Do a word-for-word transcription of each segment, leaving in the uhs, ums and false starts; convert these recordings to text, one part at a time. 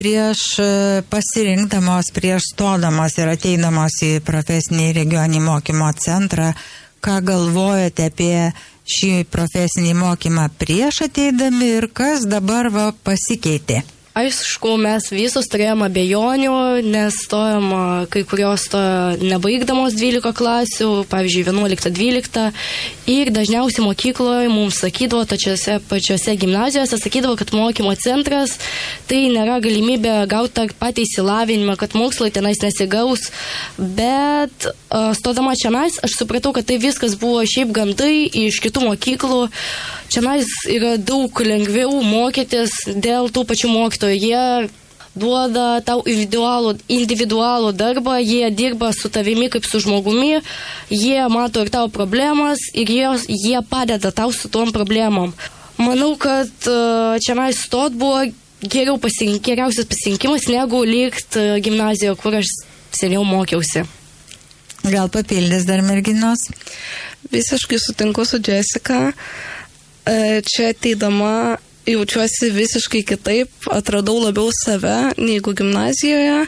Prieš pasirinkdamos, prieš stodamos ir ateidamos į profesinį regioninį mokymo centrą, ką galvojate apie šį profesinį mokymą prieš ateidami ir kas dabar va, pasikeitė? Aišku, mes visos turėjom abejonių, nes stojom, kai kurios stojo nebaigdamos dvylika klasių, pavyzdžiui, vienuolikta dvylikta, ir dažniausiai mokykloje mums sakydavo, tačiose pačiose gimnazijose sakydavo, kad mokymo centras tai nėra galimybė gauti patį įsilavinimą, kad mokslai tenais nesigaus, bet stodama čionais aš supratau, kad tai viskas buvo šiaip gandai iš kitų mokyklų. Čionais yra daug lengviau mokytis dėl tų pačių mokytojų. Jie duoda tau individualų, individualų darbą, jie dirba su tavimi kaip su žmogumi, jie mato ir tavo problemas ir jie, jie padeda tau su tom problemom. Manau, kad čionais stot buvo geriau pasink, geriausias pasirinkimas negu likt gimnazijoje, kur aš seniau mokiausi. Gal papildys dar merginos? Visiškai sutinku su Jessica. Čia ateidama jaučiuosi visiškai kitaip, atradau labiau save negu gimnazijoje.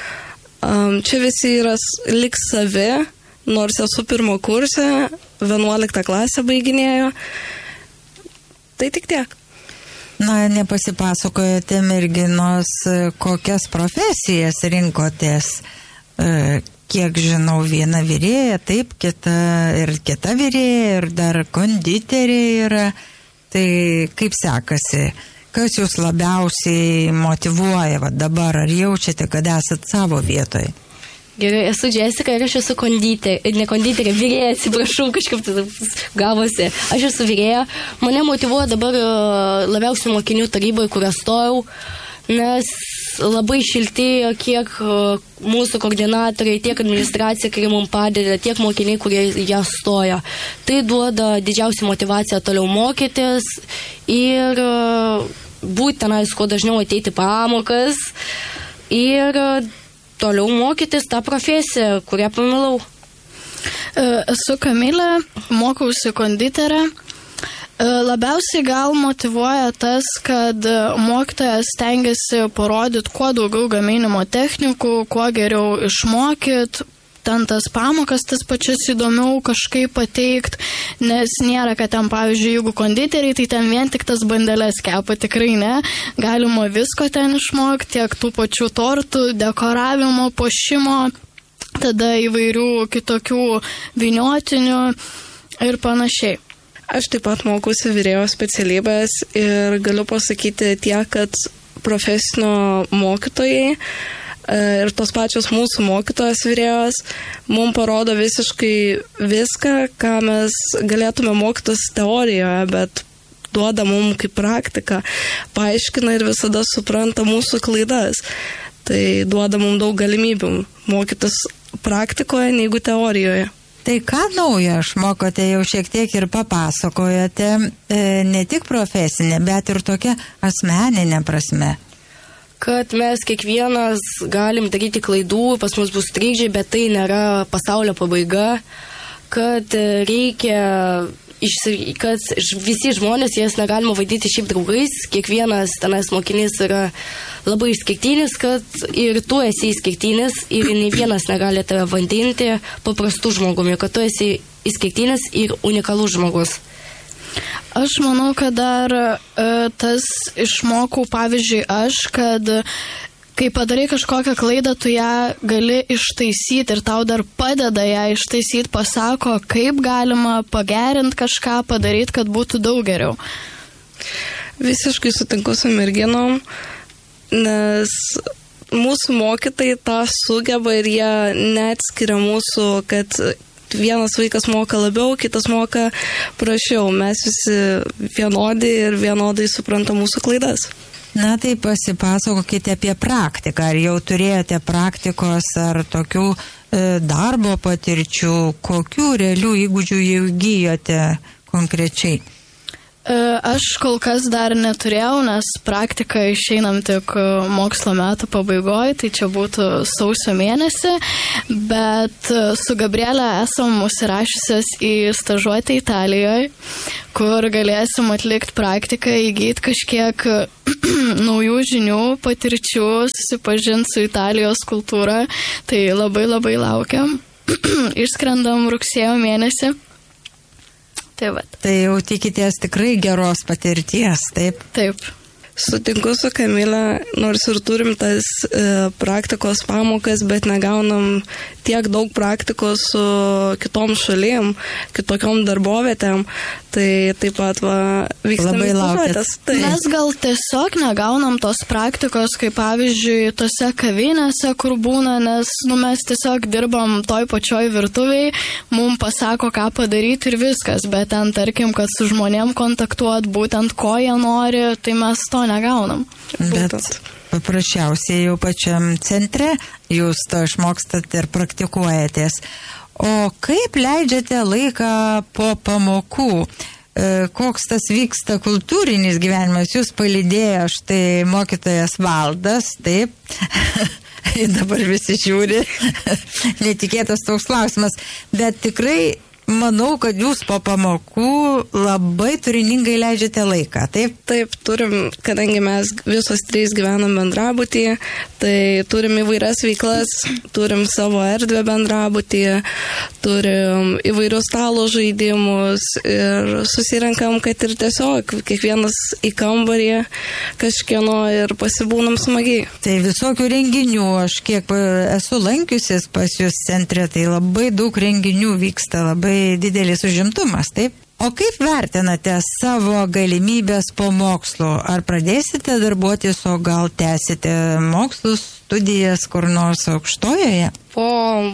Čia visi yra lik savi, nors esu pirmo kurse, vienuoliktą klasę baiginėjo. Tai tik tiek. Na, nepasipasakojate merginos, kokias profesijas rinkotės. Kiek žinau, viena virėja, taip, kita ir kita virėja, ir dar konditeriai yra. Tai kaip sekasi? Kas jūs labiausiai motyvuoja va, dabar? Ar jaučiate, kad esat savo vietoje? Gerai, esu Jessica ir aš esu konditerė, ne konditerė, virėja, atsiprašau, kažkaip tai gavosi. Aš esu virėja. Mane motyvuoja dabar labiausiai mokinių taryboje, kur aš stojau, nes labai šilti kiek mūsų koordinatoriai, tiek administracija, kurie mums padeda, tiek mokiniai, kurie ją stoja. Tai duoda didžiausią motyvaciją toliau mokytis ir būti tenais, kuo dažniau ateiti pamokas ir toliau mokytis tą profesiją, kurią pamilau. Esu Kamilė, mokausi konditerę. Labiausiai gal motyvuoja tas, kad mokytojas stengiasi parodyti kuo daugiau gaminimo technikų, kuo geriau išmokyti, ten tas pamokas tas pačias įdomiau kažkaip pateikt, nes nėra, kad ten, pavyzdžiui, jeigu konditeriai, tai ten vien tik tas bandeles kepa, tikrai ne. Galima visko ten išmokti, tiek tų pačių tortų, dekoravimo, puošimo, tada įvairių kitokių vyniotinių ir panašiai. Aš taip pat mokusi virėjo specialybės ir galiu pasakyti tiek, kad profesinio mokytojai ir tos pačios mūsų mokytojos virėjos mums parodo visiškai viską, ką mes galėtume mokytis teorijoje, bet duoda mums kaip praktiką, paaiškina ir visada supranta mūsų klaidas. Tai duoda mums daug galimybių mokytis praktikoje negu teorijoje. Tai ką naujo išmokote, jau šiek tiek ir papasakojate, e, ne tik profesinė, bet ir tokia asmeninė prasme. Kad mes kiekvienas galim daryti klaidų, pas mus bus trikdžiai, bet tai nėra pasaulio pabaiga, kad reikia, kad visi žmonės, jas negalima vadyti šiaip draugais, kiekvienas tenais mokinys yra labai išskirtinis, kad ir tu esi išskirtinis ir ne vienas negali tave vadinti paprastų žmogumi, kad tu esi išskirtinis ir unikalus žmogus. Aš manau, kad dar e, tas išmokau, pavyzdžiui, aš, kad kai padarai kažkokią klaidą, tu ją gali ištaisyti ir tau dar padeda ją ištaisyti, pasako, kaip galima pagerinti kažką, padaryti, kad būtų daug geriau. Visiškai sutinku su merginom, nes mūsų mokytojai tą sugeba ir jie neatskiria mūsų, kad vienas vaikas moka labiau, kitas moka prašiau. Mes visi vienodi ir vienodai supranta mūsų klaidas. Na tai pasipasakokite apie praktiką. Ar jau turėjote praktikos ar tokių e, darbo patirčių, kokių realių įgūdžių jau įgijote konkrečiai? Aš kol kas dar neturėjau, nes praktika išeinam tik mokslo metų pabaigoje, tai čia būtų sausio mėnesį, bet su Gabrielė esam užsirašysios į stažuotę Italijoje, kur galėsim atlikti praktiką, įgyti kažkiek naujų žinių, patirčių, susipažinti su Italijos kultūra, tai labai labai laukiam. Išskrendam rugsėjo mėnesį. Tai, tai jau tikitės tikrai geros patirties, taip? Taip. Sutinku su Kamile, nors ir turim tas e, praktikos pamokas, bet negaunam tiek daug praktikos su kitom šalim, kitokiom darbovietėm, tai taip pat va, vykstame į stažuotes. Mes gal tiesiog negaunam tos praktikos, kaip pavyzdžiui, tose kavinėse, kur būna, nes nu, mes tiesiog dirbam toj pačioj virtuviai, mums pasako, ką padaryti ir viskas, bet ten, tarkim, kad su žmonėm kontaktuot, būtent ko jie nori, tai mes to negaunam. Bet paprasčiausiai jau pačiam centre jūs to išmokstat ir praktikuojatės. O kaip leidžiate laiką po pamokų? Koks tas vyksta kultūrinis gyvenimas? Jūs palydėjo štai mokytojas Valdas, taip? Dabar visi žiūri. Netikėtas toks klausimas. Bet tikrai manau, kad jūs po pamokų labai turiningai leidžiate laiką, taip? Taip, turim, kadangi mes visos trys gyvenam bendrabutyje, tai turim įvairias veiklas, turim savo erdvę bendrabutyje, turim įvairius stalo žaidimus ir susirenkam, kad ir tiesiog kiekvienas į kambarį kažkieno ir pasibūnam smagiai. Tai visokių renginių, aš kiek esu lankiusis pas jūs centre, tai labai daug renginių vyksta, labai didelis užimtumas, taip? O kaip vertinate savo galimybės po mokslo? Ar pradėsite darbuotis, o gal tęsite mokslus, studijas kur nors aukštojoje? Po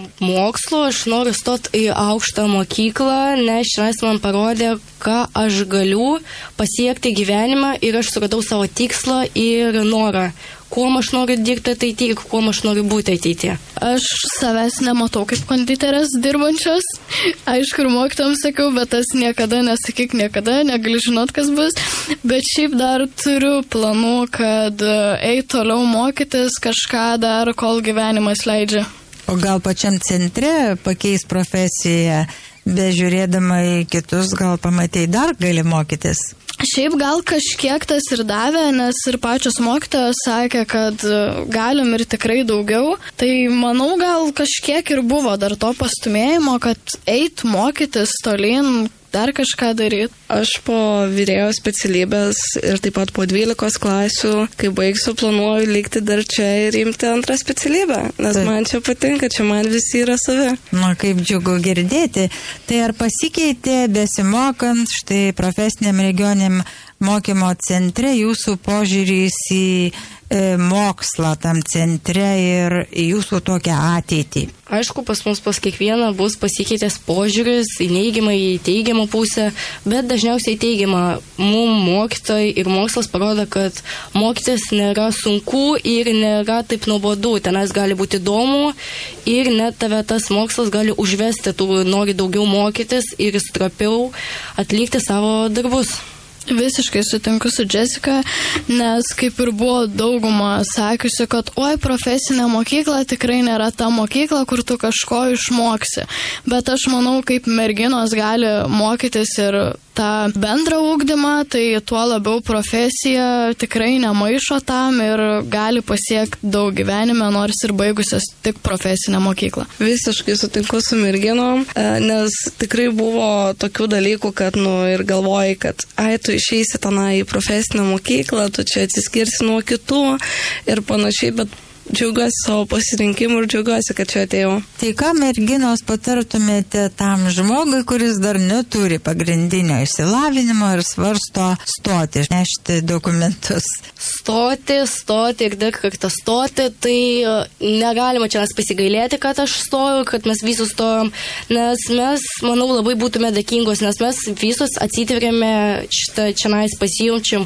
mokslo aš noriu stoti į aukštą mokyklą, nes šiandien man parodė, ką aš galiu pasiekti gyvenimą ir aš suradau savo tikslą ir norą. Kuom aš noriu dirbti ateityje, kuom aš noriu būti ateityje. Aš savęs nematau kaip konditerės dirbančios. Aišku, ir mokytojams sakiau, bet tas niekada nesakyk niekada, negali žinot, kas bus. Bet šiaip dar turiu planų, kad eit toliau mokytis kažką dar, kol gyvenimas leidžia. O gal pačiam centre pakeis profesiją, bežiūrėdama į kitus, gal pamatai dar gali mokytis? Šiaip gal kažkiek tas ir davė, nes ir pačios mokytojos sakė, kad galim ir tikrai daugiau. Tai manau, gal kažkiek ir buvo dar to pastumėjimo, kad eit mokytis tolyn, dar kažką daryti. Aš po virėjo specialybės ir taip pat po dvylikos klasių, kai baigsiu, planuoju likti dar čia ir imti antrą specialybę, nes taip. Man čia patinka, čia man visi yra savi. Na, kaip džiugu girdėti. Tai ar pasikeitė besimokant štai profesiniam regioniam mokymo centre jūsų požiūrys į e, mokslą tam centre ir jūsų tokią ateitį? Aišku, pas mus pas kiekvieną bus pasikeitęs požiūris į neigiamą, į teigiamą pusę, bet dažniausiai teigiamą. Mums mokytojai ir mokslas parodo, kad mokytis nėra sunku ir nėra taip nuobodu. Tenais gali būti įdomu ir net tave tas mokslas gali užvesti, tu nori daugiau mokytis ir stropiau atlikti savo darbus. Visiškai sutinku su Jessica, nes kaip ir buvo dauguma sakiusi, kad oi, profesinė mokykla tikrai nėra ta mokykla, kur tu kažko išmoksi. Bet aš manau, kaip merginos gali mokytis ir tą bendrą ugdymą, tai tuo labiau profesija tikrai nemaišo tam ir gali pasiekti daug gyvenime, nors ir baigusios tik profesinę mokyklą. Visiškai sutinku su merginom, nes tikrai buvo tokių dalykų, kad nu ir galvoji, kad ai, tu išeisi tenai į profesinę mokyklą, tu čia atsiskirsi nuo kitų ir panašiai, bet džiaugiuosi savo pasirinkimu ir džiaugiuosi, kad čia atėjau. Tai ką merginos patartumėte tam žmogui, kuris dar neturi pagrindinio išsilavinimo ir svarsto stoti, nešti dokumentus? Stoti, stoti ir dar kartą stoti, tai negalima čia pasigailėti, kad aš stoju, kad mes visus stojom, nes mes, manau, labai būtume dėkingos, nes mes visus atsitverėme šitą čianais pasijaučiam,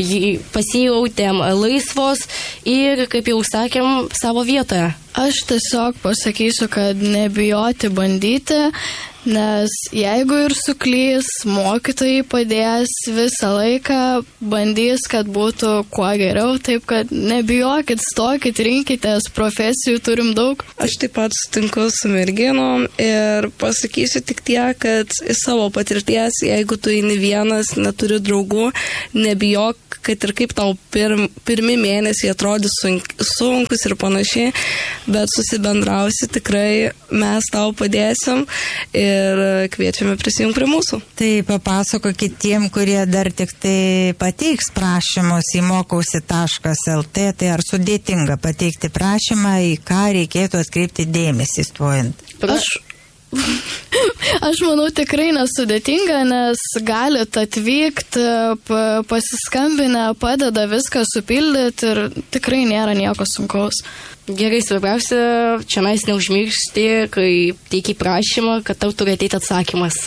pasijautėm laisvos ir, kaip jau sakėm, savo vietoje. Aš tiesiog pasakysiu, kad nebijoti bandyti, Nes jeigu ir suklys, mokytojai padės visą laiką, bandys, kad būtų kuo geriau, taip kad nebijokit, stokit, rinkitės, profesijų turim daug. Aš taip pat sutinku su merginom ir pasakysiu tik tiek, kad iš savo patirties, jeigu tu eini vienas, neturi draugų, nebijok, kad ir kaip tau pirm, pirmi mėnesiai atrodys sunk, sunkus ir panašiai, bet susibendrausi, tikrai mes tau padėsim ir kviečiame prisijungti prie mūsų. Tai papasakokit tiem, kurie dar tik tai pateiks prašymus į mokausi taškas el tė, tai ar sudėtinga pateikti prašymą, į ką reikėtų atkreipti dėmesį stojant? Aš Aš manau tikrai nesudėtinga, nes galit atvykti, pasiskambinę, padeda viską supildyti ir tikrai nėra nieko sunkaus. Gerai, svarbiausia, čia mes neužmiršti, kai teikiai prašymą, kad tau turi ateiti atsakymas.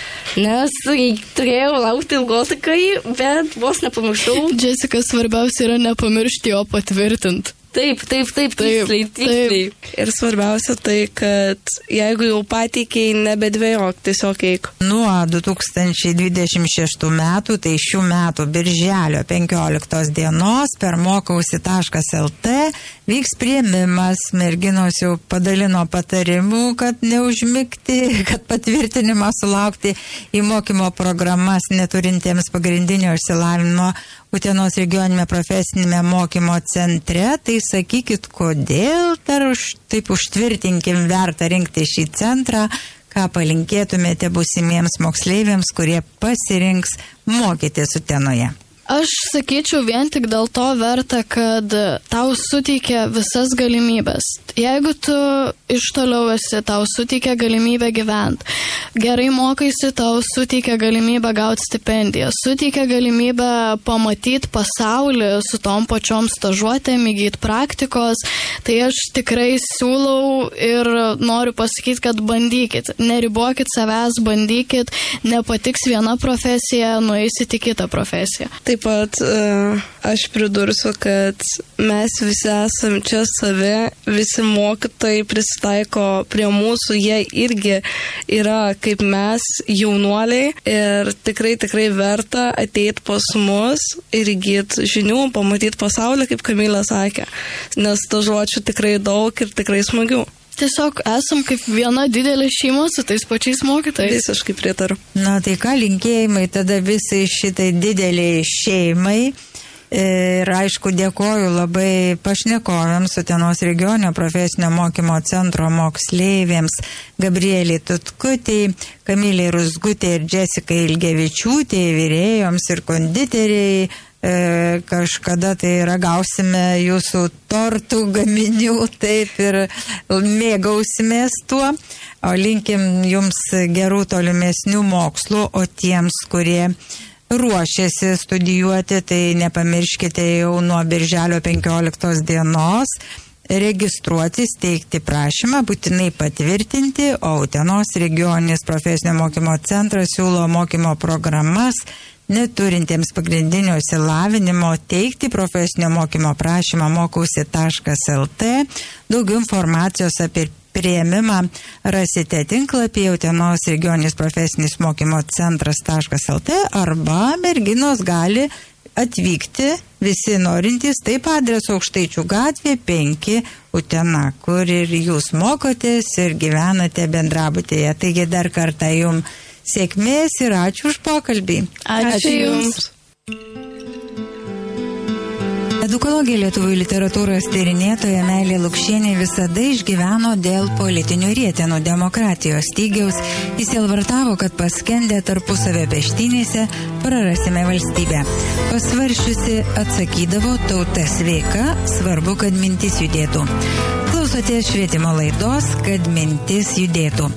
Nes turėjau laukti ilgokai, bet vos nepamiršau. Jessica, svarbiausia yra nepamiršti jo patvirtinti. Taip, taip, taip, tiksliai, tiksliai. Ir svarbiausia tai, kad jeigu jau pateikiai, nebedvėjok, tiesiog eik. Nuo du tūkstančiai dvidešimt šeštų metų, tai šių metų birželio penkioliktos dienos per mokausi taškas el tė vyks priėmimas. Merginos jau padalino patarimų, kad neužmigti, kad patvirtinimą sulaukti į mokymo programas neturintiems pagrindinio išsilavinimo Utenos regioninėme profesinėme mokymo centre. Tai sakykit, kodėl dar už, taip užtvirtinkim verta rinkti šį centrą, ką palinkėtumėte būsimiems moksleiviams, kurie pasirinks mokytis Utenoje. Aš sakyčiau vien tik dėl to verta, kad tau suteikia visas galimybės. Jeigu tu iš toliau esi, tau suteikia galimybę gyventi. Gerai mokaisi, tau suteikia galimybę gauti stipendiją. Suteikia galimybę pamatyti pasaulį su tom pačiom stažuotėm, įgyti praktikos. Tai aš tikrai siūlau ir noriu pasakyti, kad bandykit. Neribokit savęs, bandykit. Nepatiks viena profesija, nueisit į kitą profesiją. Taip pat uh, aš pridursiu, kad mes visi esam čia savi, visi mokytojai prisitaiko prie mūsų, jie irgi yra kaip mes, jaunuoliai, ir tikrai, tikrai verta ateiti pas mus ir įgyti žinių, pamatyti pasaulį, kaip Kamilė sakė, nes stažuočių tikrai daug ir tikrai smagių. Tiesiog esam kaip viena didelė šeima su tais pačiais mokytojais. Visiškai pritariu. Na tai ką, linkėjimai tada visai šitai dideliai šeimai. Ir aišku, dėkoju labai pašnekovėms Utenos regioninio profesinio mokymo centro moksleiviams Gabrieliai Tutkutei, Kamilei Ruzgutei ir Jessikai Ilgevičiūtei, virėjoms ir konditeriai. E, kažkada tai ragausime jūsų tortų gaminių, taip, ir mėgausimės tuo, o linkim jums gerų tolimesnių mokslų, o tiems, kurie ruošiasi studijuoti, tai nepamirškite jau nuo birželio penkioliktos dienos registruotis, teikti prašymą, būtinai patvirtinti, o Utenos regioninis profesinio mokymo centras siūlo mokymo programas neturintiems pagrindinio išsilavinimo, teikti profesinio mokymo prašymą mokausi taškas el tė. Daugiau informacijos apie priėmimą rasite tinklapyje Utenos regioninis profesinis mokymo centras taškas el tė arba merginos gali atvykti visi norintys, taip adresu Aukštaičių gatvė penki Utena, kur ir jūs mokotės ir gyvenate bendrabutėje. Taigi dar kartą jums sėkmės ir ačiū už pokalbį. Ačiū, ačiū Jums. Edukologė lietuvių literatūros tyrinėtoja Meilė Lukšienė visada išgyveno dėl politinių rietenų demokratijos stygiaus. Jis elvartavo, kad paskendę tarpusavio peštynėse prarasime valstybę. Pasvaršiusi atsakydavo, tauta sveika, svarbu, kad mintis judėtų. Klausotės švietimo laidos, kad mintis judėtų.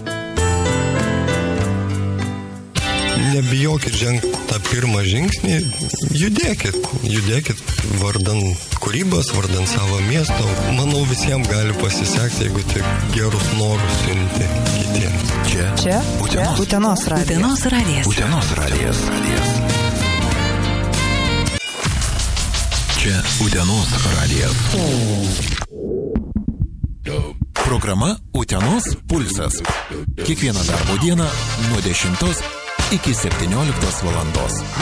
Nebijokit žengti tą pirmą žingsnį, judėkit, judėkit vardan kūrybos, vardan savo miesto. Manau, visiems gali pasisekti, jeigu tik gerus norus siunti kitiems. Čia, Čia Utenos, Utenos radijas. Utenos radijas. Utenos radijas. Čia Utenos radijas. Programa Utenos pulsas. Kiekvieną darbo dieną nuo dešimtos iki septynioliktos valandos.